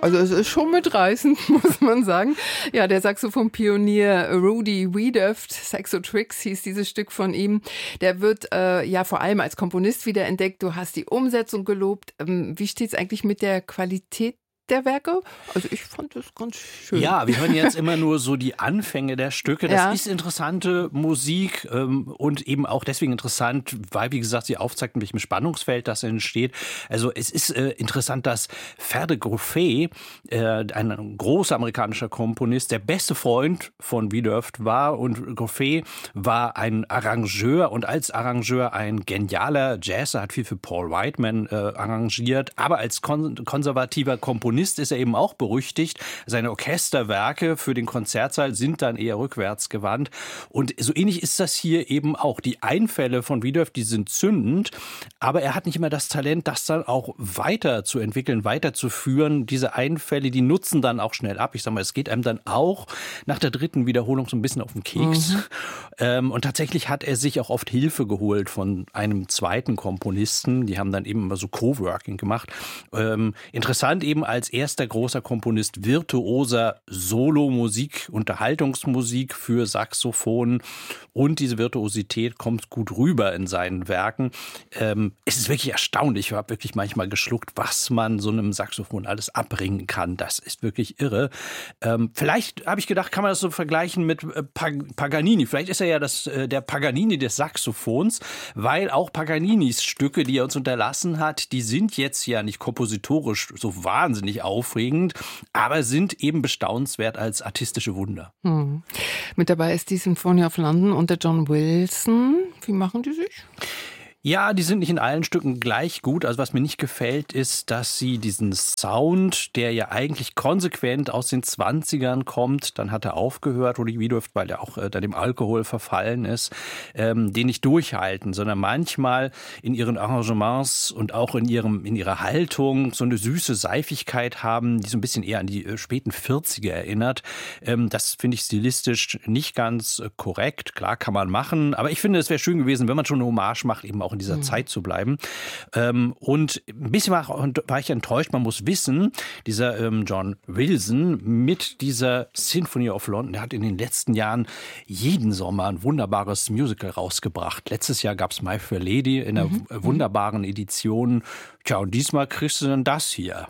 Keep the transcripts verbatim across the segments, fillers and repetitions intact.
also es ist schon mitreißend, muss man sagen. Ja, der Saxophon-Pionier Rudy Wiedoeft, Saxotrix hieß dieses Stück von ihm, der wird äh, ja vor allem als Komponist wiederentdeckt. Du hast die Umsetzung gelobt. Ähm, wie steht es eigentlich mit der Qualität der Werke? Also ich fand das ganz schön. Ja, wir hören jetzt immer nur so die Anfänge der Stücke. Das Ja. ist interessante Musik ähm, und eben auch deswegen interessant, weil, wie gesagt, sie aufzeigt, in welchem Spannungsfeld das entsteht. Also es ist äh, interessant, dass Ferde Groffet, äh, ein großer amerikanischer Komponist, der beste Freund von Wiedoeft war, und Groffet war ein Arrangeur und als Arrangeur ein genialer Jazzer, hat viel für Paul Whiteman äh, arrangiert, aber als kon- konservativer Komponist ist er eben auch berüchtigt. Seine Orchesterwerke für den Konzertsaal sind dann eher rückwärts gewandt. Und so ähnlich ist das hier eben auch. Die Einfälle von Wiedoeft, die sind zündend, aber er hat nicht immer das Talent, das dann auch weiterzuentwickeln, weiterzuführen. Diese Einfälle, die nutzen dann auch schnell ab. Ich sag mal, es geht einem dann auch nach der dritten Wiederholung so ein bisschen auf den Keks. Mhm. Ähm, und tatsächlich hat er sich auch oft Hilfe geholt von einem zweiten Komponisten. Die haben dann eben immer so Coworking gemacht. Ähm, interessant eben als erster großer Komponist virtuoser Solomusik, Unterhaltungsmusik für Saxophon, und diese Virtuosität kommt gut rüber in seinen Werken. Ähm, es ist wirklich erstaunlich. Ich habe wirklich manchmal geschluckt, was man so einem Saxophon alles abbringen kann. Das ist wirklich irre. Ähm, vielleicht habe ich gedacht, kann man das so vergleichen mit äh, Pag- Paganini. Vielleicht ist er ja das, äh, der Paganini des Saxophons, weil auch Paganinis Stücke, die er uns unterlassen hat, die sind jetzt ja nicht kompositorisch so wahnsinnig aufregend, aber sind eben bestaunenswert als artistische Wunder. Hm. Mit dabei ist die Symphony of London und der John Wilson. Wie machen die sich? Ja, die sind nicht in allen Stücken gleich gut. Also was mir nicht gefällt, ist, dass sie diesen Sound, der ja eigentlich konsequent aus den zwanzigern kommt, dann hat er aufgehört, Rudy Wiedoeft, weil er auch äh, dann dem Alkohol verfallen ist, ähm, den nicht durchhalten, sondern manchmal in ihren Arrangements und auch in ihrem in ihrer Haltung so eine süße Seifigkeit haben, die so ein bisschen eher an die äh, späten vierziger erinnert. Ähm, das finde ich stilistisch nicht ganz äh, korrekt. Klar, kann man machen, aber ich finde, es wäre schön gewesen, wenn man schon eine Hommage macht, eben auch in dieser mhm. Zeit zu bleiben. Ähm, und ein bisschen war, war ich enttäuscht. Man muss wissen, dieser ähm, John Wilson mit dieser Symphony of London, der hat in den letzten Jahren jeden Sommer ein wunderbares Musical rausgebracht. Letztes Jahr gab es My Fair Lady in einer mhm. wunderbaren Edition. Tja, und diesmal kriegst du dann das hier.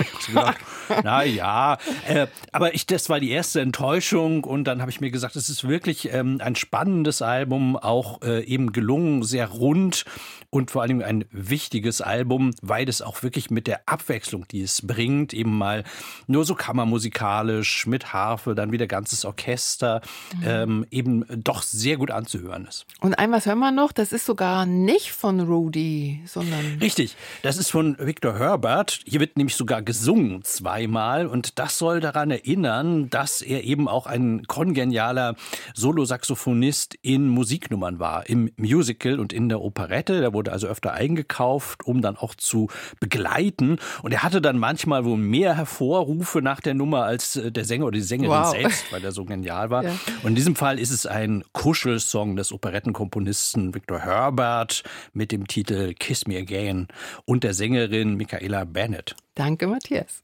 Na ja, äh, aber ich, das war die erste Enttäuschung, und dann habe ich mir gesagt, es ist wirklich ähm, ein spannendes Album, auch äh, eben gelungen, sehr rund und vor allem ein wichtiges Album, weil es auch wirklich mit der Abwechslung, die es bringt, eben mal nur so kammermusikalisch mit Harfe, dann wieder ganzes Orchester, mhm. ähm, eben doch sehr gut anzuhören ist. Und ein was hören wir noch, das ist sogar nicht von Rudy, sondern... Richtig, das ist von Victor Herbert. Hier wird nämlich sogar gesungen zweimal, und das soll daran erinnern, dass er eben auch ein kongenialer Solosaxophonist in Musiknummern war, im Musical und in der Operette. Der wurde also öfter eingekauft, um dann auch zu begleiten, und er hatte dann manchmal wohl mehr Hervorrufe nach der Nummer als der Sänger oder die Sängerin wow. selbst, weil er so genial war. Ja. Und in diesem Fall ist es ein Kuschelsong des Operettenkomponisten Victor Herbert mit dem Titel Kiss Me Again und der Sängerin Michaela Bennett. Danke, Matthias.